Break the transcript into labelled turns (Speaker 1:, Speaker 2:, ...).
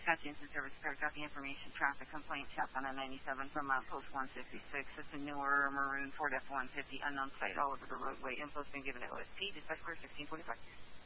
Speaker 1: Got the instant service start. Got the information. Traffic complaint. Tap on a 97 from Post 166. It's a newer maroon Ford F-150 unknown site all over the roadway. Info's been given at OSP. Dispatch clear 1645.